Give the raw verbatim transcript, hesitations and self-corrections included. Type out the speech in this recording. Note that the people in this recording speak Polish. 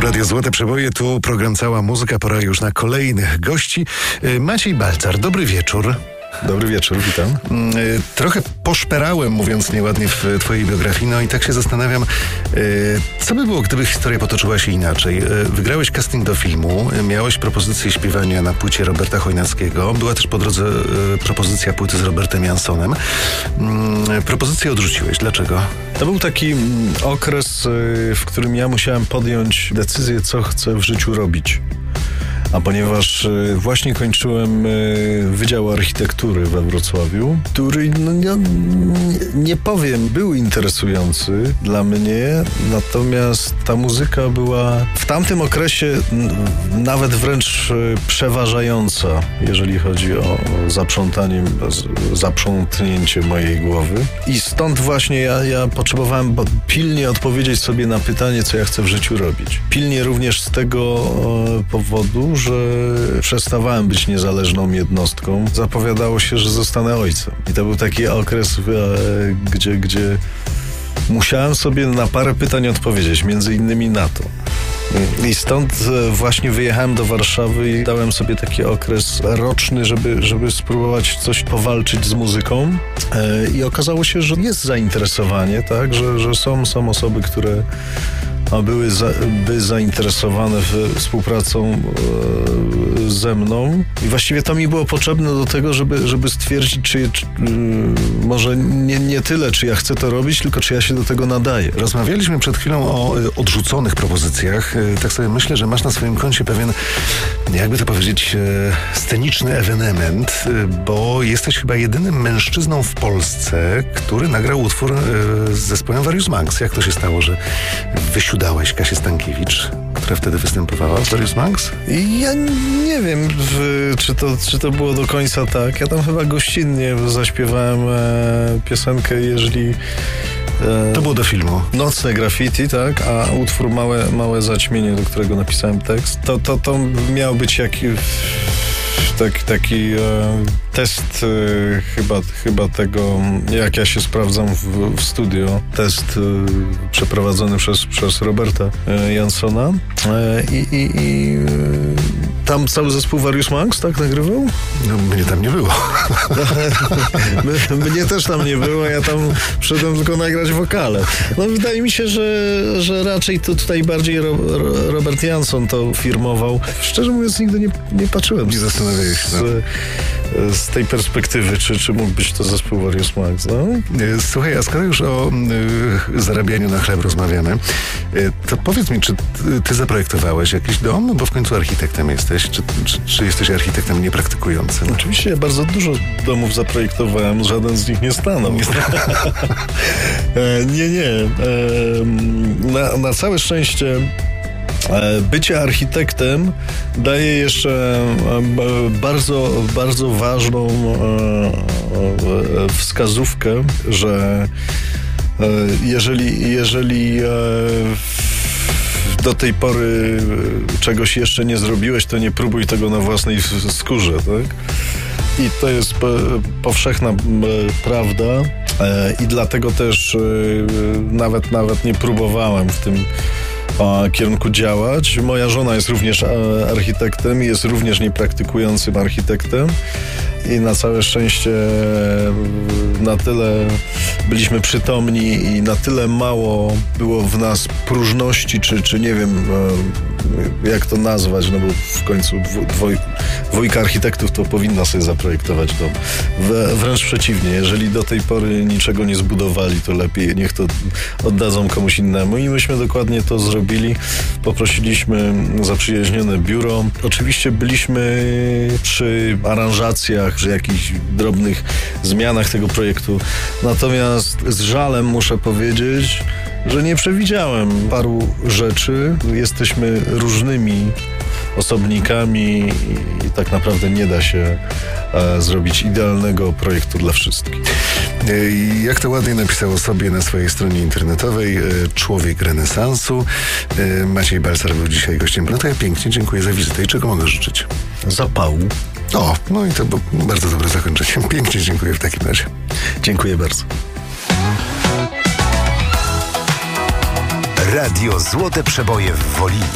Radio Złote Przeboje, tu program Cała Muzyka. Pora już na kolejnych gości. Maciej Balcar, dobry wieczór. Dobry wieczór, witam. Trochę poszperałem, mówiąc nieładnie, w twojej biografii, no i tak się zastanawiam, co by było, gdyby historia potoczyła się inaczej. Wygrałeś casting do filmu, miałeś propozycję śpiewania na płycie Roberta Chojnackiego, była też po drodze propozycja płyty z Robertem Jansonem. Propozycję odrzuciłeś. Dlaczego? To był taki okres, w którym ja musiałem podjąć decyzję, co chcę w życiu robić. A ponieważ właśnie kończyłem Wydział Architektury we Wrocławiu, który, no, nie, nie powiem, był interesujący dla mnie, natomiast ta muzyka była w tamtym okresie nawet wręcz przeważająca, jeżeli chodzi o zaprzątanie, zaprzątnięcie mojej głowy. I stąd właśnie ja, ja potrzebowałem pilnie odpowiedzieć sobie na pytanie, co ja chcę w życiu robić. Pilnie również z tego powodu, że przestawałem być niezależną jednostką. Zapowiadało się, że zostanę ojcem. I to był taki okres, gdzie, gdzie musiałem sobie na parę pytań odpowiedzieć, między innymi na to. I stąd właśnie wyjechałem do Warszawy i dałem sobie taki okres roczny, żeby, żeby spróbować coś powalczyć z muzyką. I okazało się, że jest zainteresowanie, tak, że, że są, są osoby, które były za, by zainteresowane współpracą e, ze mną. I właściwie to mi było potrzebne do tego, żeby, żeby stwierdzić, czy, czy y, może nie, nie tyle, czy ja chcę to robić, tylko czy ja się do tego nadaję. Rozmawialiśmy przed chwilą o y, odrzuconych propozycjach. Y, tak sobie myślę, że masz na swoim koncie pewien, jakby to powiedzieć, y, sceniczny ewenement, y, bo jesteś chyba jedynym mężczyzną w Polsce, który nagrał utwór y, z zespołem Various Monks. Jak to się stało, że wysiudałeś Kasię Stankiewicz, która wtedy występowała w Various Monks? Ja nie wiem, czy to, czy to było do końca tak. Ja tam chyba gościnnie zaśpiewałem e, piosenkę, jeżeli... E, to było do filmu. Nocne graffiti, tak, a utwór Małe, małe zaćmienie, do którego napisałem tekst, to, to, to miał być jakiś... Tak, taki e, test e, chyba, chyba tego, jak ja się sprawdzam w, w studio. Test e, przeprowadzony przez, przez Roberta e, Jansona. E, i, i, i e, tam cały zespół Various Monks, tak, nagrywał? No, mnie tam nie było. My, mnie też tam nie było, ja tam przyszedłem tylko nagrać wokale. No wydaje mi się, że, że raczej to tutaj bardziej Ro, Ro, Robert Janson to firmował. Szczerze mówiąc, nigdy nie, nie patrzyłem. Nie zastanawiałeś się. Z, z tej perspektywy, czy, czy mógł być to zespół Various Monks, no? Słuchaj, a skoro już o y, zarabianiu na chleb rozmawiamy, y, to powiedz mi, czy ty, ty zaprojektowałeś jakiś dom? Bo w końcu architektem jesteś. Czy, czy, czy jesteś architektem niepraktykującym? Oczywiście ja bardzo dużo domów zaprojektowałem, żaden z nich nie stanął. Nie, e, nie. nie. E, na, na całe szczęście bycie architektem daje jeszcze bardzo, bardzo ważną wskazówkę, że jeżeli, jeżeli do tej pory czegoś jeszcze nie zrobiłeś, to nie próbuj tego na własnej skórze, tak? I to jest powszechna prawda i dlatego też nawet, nawet nie próbowałem w tym kierunku działać. Moja żona jest również architektem i jest również niepraktykującym architektem i na całe szczęście na tyle byliśmy przytomni i na tyle mało było w nas próżności, czy, czy nie wiem jak to nazwać, no bo w końcu dwoj, dwójka architektów to powinna sobie zaprojektować dom. Wręcz przeciwnie, jeżeli do tej pory niczego nie zbudowali, to lepiej niech to oddadzą komuś innemu i myśmy dokładnie to zrobili. Poprosiliśmy zaprzyjaźnione biuro. Oczywiście byliśmy przy aranżacjach, przy jakichś drobnych zmianach tego projektu. Natomiast z żalem muszę powiedzieć, że nie przewidziałem paru rzeczy. Jesteśmy różnymi osobnikami i, i tak naprawdę nie da się e, zrobić idealnego projektu dla wszystkich. Jak to ładnie napisał o sobie na swojej stronie internetowej człowiek renesansu. Maciej Balcar był dzisiaj gościem. No to ja pięknie dziękuję za wizytę i czego mogę życzyć? Zapału. O, no i to było bardzo dobre zakończenie. Pięknie dziękuję w takim razie. Dziękuję bardzo. Radio Złote Przeboje w Woli.